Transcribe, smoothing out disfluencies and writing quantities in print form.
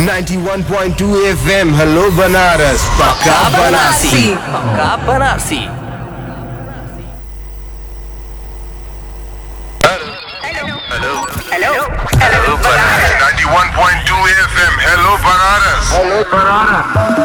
91.2 FM, hello Banaras, पक्का बनारसी, पक्का Banarasi. Hello, Banaras. 91.2 FM. Hello, Banaras.